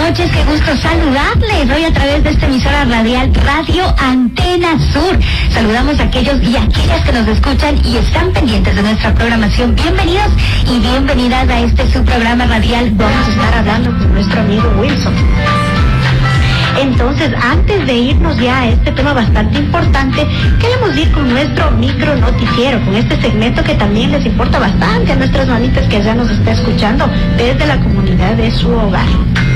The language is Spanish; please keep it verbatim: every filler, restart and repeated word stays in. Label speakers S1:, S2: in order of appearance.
S1: noches, qué gusto saludarles hoy a través de esta emisora radial Radio Antena Sur. Saludamos a aquellos y aquellas que nos escuchan y están pendientes de nuestra programación. Bienvenidos y bienvenidas a este su programa radial. Vamos a estar hablando con nuestro amigo Wilson. Entonces, antes de irnos ya a este tema bastante importante, queremos ir con nuestro micro noticiero, con este segmento que también les importa bastante a nuestras manitas que ya nos está escuchando desde la comunidad de su hogar.